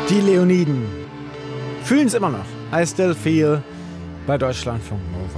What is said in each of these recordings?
Die Leoniden fühlen es immer noch. I still feel bei Deutschlandfunk Nova.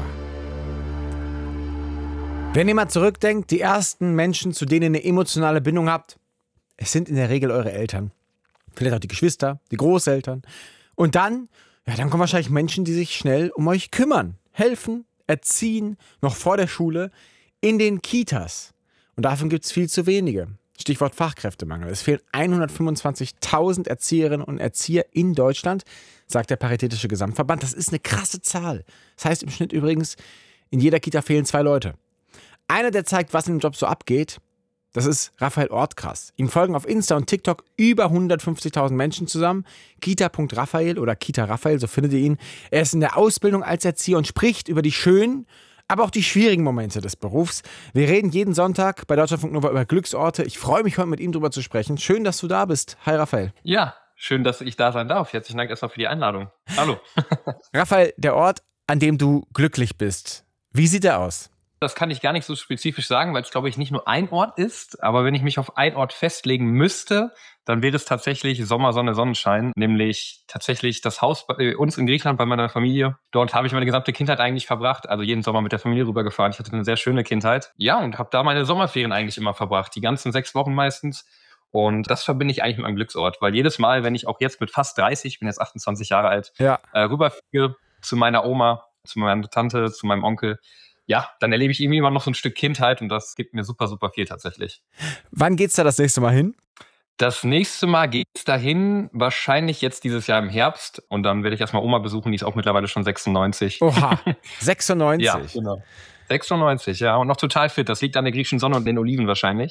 Wenn ihr mal zurückdenkt, die ersten Menschen, zu denen ihr eine emotionale Bindung habt, es sind in der Regel eure Eltern. Vielleicht auch die Geschwister, die Großeltern. Und dann kommen wahrscheinlich Menschen, die sich schnell um euch kümmern, helfen, erziehen, noch vor der Schule, in den Kitas. Und davon gibt es viel zu wenige. Stichwort Fachkräftemangel. Es fehlen 125.000 Erzieherinnen und Erzieher in Deutschland, sagt der Paritätische Gesamtverband. Das ist eine krasse Zahl. Das heißt im Schnitt übrigens, in jeder Kita fehlen 2 Leute. Einer, der zeigt, was in dem Job so abgeht, das ist Raphael Ortkrass. Ihm folgen auf Insta und TikTok über 150.000 Menschen zusammen. Kita.Raphael oder Kita Raphael, so findet ihr ihn. Er ist in der Ausbildung als Erzieher und spricht über die schönen, aber auch die schwierigen Momente des Berufs. Wir reden jeden Sonntag bei Deutschlandfunk Nova über Glücksorte. Ich freue mich, heute mit ihm drüber zu sprechen. Schön, dass du da bist. Hi, Raphael. Ja, schön, dass ich da sein darf. Herzlichen Dank erstmal für die Einladung. Hallo. Raphael, der Ort, an dem du glücklich bist, wie sieht er aus? Das kann ich gar nicht so spezifisch sagen, weil es, glaube ich, nicht nur ein Ort ist. Aber wenn ich mich auf einen Ort festlegen müsste, dann wäre es tatsächlich Sommer, Sonne, Sonnenschein. Nämlich tatsächlich das Haus bei uns in Griechenland, bei meiner Familie. Dort habe ich meine gesamte Kindheit eigentlich verbracht. Also jeden Sommer mit der Familie rübergefahren. Ich hatte eine sehr schöne Kindheit. Ja, und habe da meine Sommerferien eigentlich immer verbracht. Die ganzen 6 Wochen meistens. Und das verbinde ich eigentlich mit meinem Glücksort. Weil jedes Mal, wenn ich auch jetzt mit fast 30, ich bin jetzt 28 Jahre alt, rüberfliege zu meiner Oma, zu meiner Tante, zu meinem Onkel, ja, dann erlebe ich irgendwie immer noch so ein Stück Kindheit und das gibt mir super, super viel tatsächlich. Wann geht's da das nächste Mal hin? Das nächste Mal geht's dahin, wahrscheinlich jetzt dieses Jahr im Herbst und dann werde ich erstmal Oma besuchen, die ist auch mittlerweile schon 96. Oha, 96? Ja, genau. 96, ja, und noch total fit. Das liegt an der griechischen Sonne und den Oliven wahrscheinlich.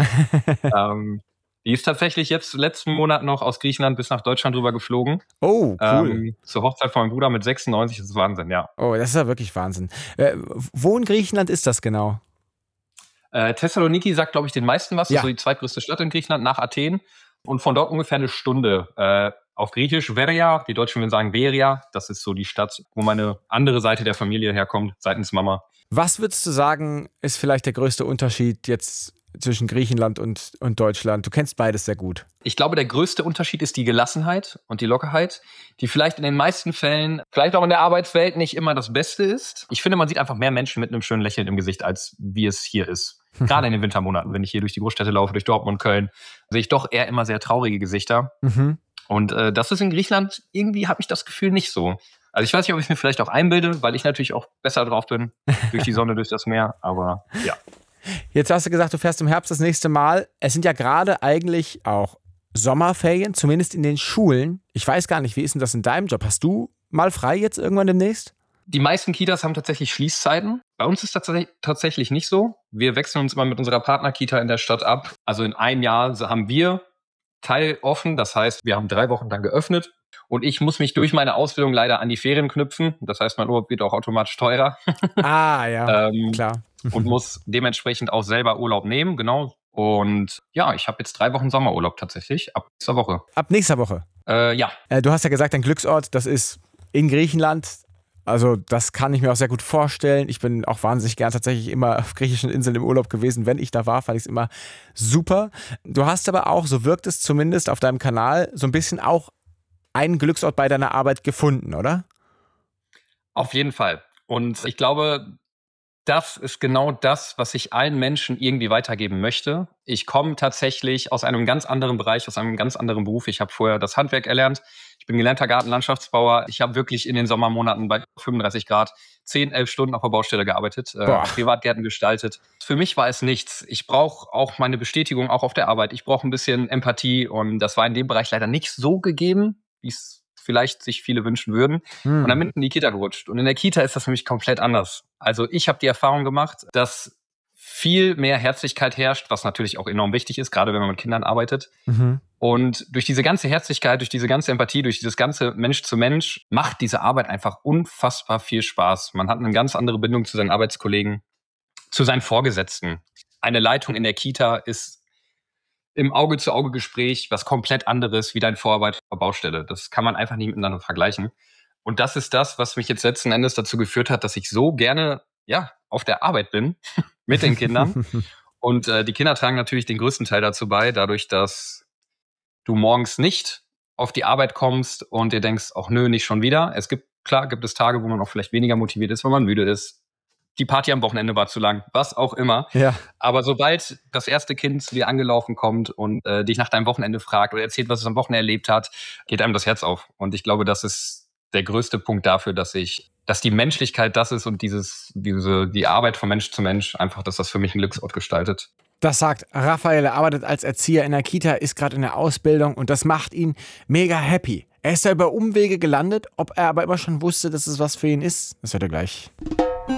Die ist tatsächlich jetzt letzten Monat noch aus Griechenland bis nach Deutschland rüber geflogen. Oh, cool. Zur Hochzeit von meinem Bruder mit 96, das ist Wahnsinn, ja. Oh, das ist ja wirklich Wahnsinn. Wo in Griechenland ist das genau? Thessaloniki sagt, glaube ich, den meisten was. Das ist so die zweitgrößte Stadt in Griechenland nach Athen. Und von dort ungefähr eine Stunde. Auf Griechisch Veria, die Deutschen würden sagen Veria. Das ist so die Stadt, wo meine andere Seite der Familie herkommt, seitens Mama. Was würdest du sagen, ist vielleicht der größte Unterschied jetzt zwischen Griechenland und Deutschland? Du kennst beides sehr gut. Ich glaube, der größte Unterschied ist die Gelassenheit und die Lockerheit, die vielleicht in den meisten Fällen, vielleicht auch in der Arbeitswelt, nicht immer das Beste ist. Ich finde, man sieht einfach mehr Menschen mit einem schönen Lächeln im Gesicht, als wie es hier ist. Gerade in den Wintermonaten, wenn ich hier durch die Großstädte laufe, durch Dortmund, Köln, sehe ich doch eher immer sehr traurige Gesichter. Mhm. Und das ist in Griechenland, irgendwie habe ich das Gefühl nicht so. Also ich weiß nicht, ob ich mir vielleicht auch einbilde, weil ich natürlich auch besser drauf bin, durch die Sonne, durch das Meer, aber ja. Jetzt hast du gesagt, du fährst im Herbst das nächste Mal. Es sind ja gerade eigentlich auch Sommerferien, zumindest in den Schulen. Ich weiß gar nicht, wie ist denn das in deinem Job? Hast du mal frei jetzt irgendwann demnächst? Die meisten Kitas haben tatsächlich Schließzeiten. Bei uns ist das tatsächlich nicht so. Wir wechseln uns immer mit unserer Partnerkita in der Stadt ab. Also in einem Jahr haben wir teiloffen. Das heißt, wir haben 3 Wochen dann geöffnet. Und ich muss mich durch meine Ausbildung leider an die Ferien knüpfen. Das heißt, mein Urlaub wird auch automatisch teurer. Ah, ja, klar. Und muss dementsprechend auch selber Urlaub nehmen, genau. Und ja, ich habe jetzt 3 Wochen Sommerurlaub tatsächlich, ab nächster Woche. Ab nächster Woche? Ja. Du hast ja gesagt, dein Glücksort, das ist in Griechenland. Also das kann ich mir auch sehr gut vorstellen. Ich bin auch wahnsinnig gern tatsächlich immer auf griechischen Inseln im Urlaub gewesen. Wenn ich da war, fand ich es immer super. Du hast aber auch, so wirkt es zumindest auf deinem Kanal, so ein bisschen auch einen Glücksort bei deiner Arbeit gefunden, oder? Auf jeden Fall. Und ich glaube, das ist genau das, was ich allen Menschen irgendwie weitergeben möchte. Ich komme tatsächlich aus einem ganz anderen Bereich, aus einem ganz anderen Beruf. Ich habe vorher das Handwerk erlernt. Ich bin gelernter Gartenlandschaftsbauer. Ich habe wirklich in den Sommermonaten bei 35 Grad 10, 11 Stunden auf der Baustelle gearbeitet, Privatgärten gestaltet. Für mich war es nichts. Ich brauche auch meine Bestätigung, auch auf der Arbeit. Ich brauche ein bisschen Empathie und das war in dem Bereich leider nicht so gegeben, wie es vielleicht sich viele wünschen würden. Und dann bin ich in die Kita gerutscht. Und in der Kita ist das für mich komplett anders. Also ich habe die Erfahrung gemacht, dass viel mehr Herzlichkeit herrscht, was natürlich auch enorm wichtig ist, gerade wenn man mit Kindern arbeitet. Mhm. Und durch diese ganze Herzlichkeit, durch diese ganze Empathie, durch dieses ganze Mensch zu Mensch macht diese Arbeit einfach unfassbar viel Spaß. Man hat eine ganz andere Bindung zu seinen Arbeitskollegen, zu seinen Vorgesetzten. Eine Leitung in der Kita ist im Auge-zu-Auge-Gespräch was komplett anderes wie dein Vorarbeiter auf der Baustelle. Das kann man einfach nicht miteinander vergleichen. Und das ist das, was mich jetzt letzten Endes dazu geführt hat, dass ich so gerne auf der Arbeit bin mit den Kindern. Und die Kinder tragen natürlich den größten Teil dazu bei, dadurch, dass du morgens nicht auf die Arbeit kommst und dir denkst, ach nö, nicht schon wieder. Gibt es Tage, wo man auch vielleicht weniger motiviert ist, weil man müde ist. Die Party am Wochenende war zu lang, was auch immer. Ja. Aber sobald das erste Kind zu dir angelaufen kommt und dich nach deinem Wochenende fragt oder erzählt, was es am Wochenende erlebt hat, geht einem das Herz auf. Und ich glaube, das ist der größte Punkt dafür, dass die Menschlichkeit das ist und die Arbeit von Mensch zu Mensch, einfach, dass das für mich einen Glücksort gestaltet. Das sagt Raphael, er arbeitet als Erzieher in der Kita, ist gerade in der Ausbildung und das macht ihn mega happy. Er ist da über Umwege gelandet, ob er aber immer schon wusste, dass es was für ihn ist, das hört er gleich.